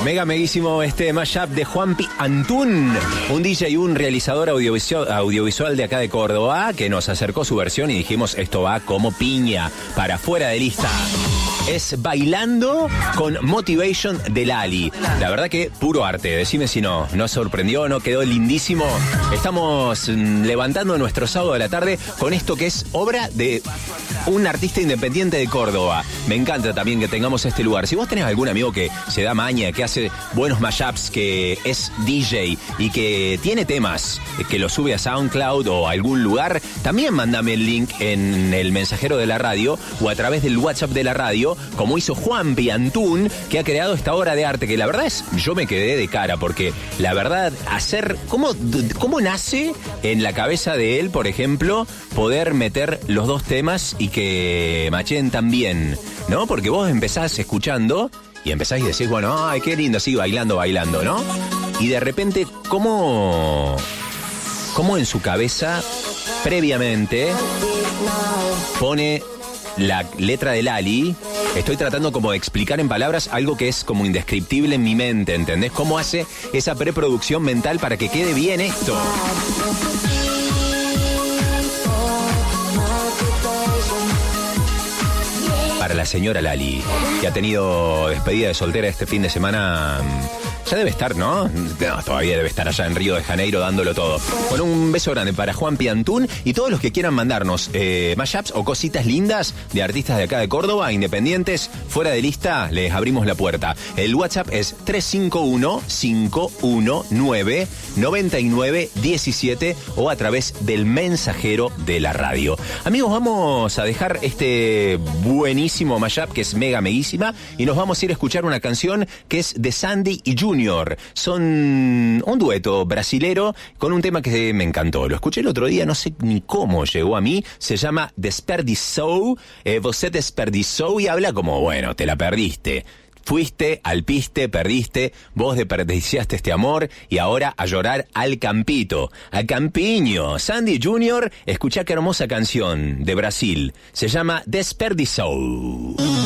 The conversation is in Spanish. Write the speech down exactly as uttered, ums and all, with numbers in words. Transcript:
Mega meguísimo este mashup de Juanpi Antún, un D J y un realizador audiovisual, audiovisual de acá de Córdoba, que nos acercó su versión y dijimos, esto va como piña, para fuera de lista. Es Bailando con Motivation de Lali. La verdad que puro arte, decime si no, ¿no sorprendió? ¿No quedó lindísimo? Estamos mm, levantando nuestro sábado de la tarde con esto que es obra de un artista independiente de Córdoba. Me encanta también que tengamos este lugar. Si vos tenés algún amigo que se da maña, que hace buenos mashups, que es D J y que tiene temas, que lo sube a SoundCloud o a algún lugar, también mándame el link en el mensajero de la radio o a través del WhatsApp de la radio, como hizo Juanpi Antún, que ha creado esta obra de arte, que la verdad es, yo me quedé de cara, porque la verdad, hacer, ¿cómo, cómo nace en la cabeza de él, por ejemplo, poder meter los dos temas y que machen tan bien, ¿no? Porque vos empezás escuchando y empezás y decís, bueno, ay, qué lindo, sí, bailando, bailando, ¿no? Y de repente, ¿cómo, cómo en su cabeza, previamente, pone la letra de Lali? Estoy tratando como de explicar en palabras algo que es como indescriptible en mi mente, ¿entendés? ¿Cómo hace esa preproducción mental para que quede bien esto? Para la señora Lali, que ha tenido despedida de soltera este fin de semana. Ya debe estar, ¿no? No, todavía debe estar allá en Río de Janeiro dándolo todo. Bueno, un beso grande para Juanpi Antún y todos los que quieran mandarnos eh, mashups o cositas lindas de artistas de acá de Córdoba, independientes, fuera de lista, les abrimos la puerta. El WhatsApp es tres cinco uno, cinco uno nueve, nueve nueve uno siete o a través del mensajero de la radio. Amigos, vamos a dejar este buenísimo mashup que es mega meguísima y nos vamos a ir a escuchar una canción que es de Sandy y Junior. Son un dueto brasilero con un tema que me encantó. Lo escuché el otro día, no sé ni cómo llegó a mí. Se llama Desperdiçou, eh, Você Desperdiçou, y habla como, bueno, te la perdiste. Fuiste, alpiste, perdiste, vos desperdiciaste este amor y ahora a llorar al campito, al campiño. Sandy Junior, escuchá qué hermosa canción de Brasil. Se llama Desperdiçou.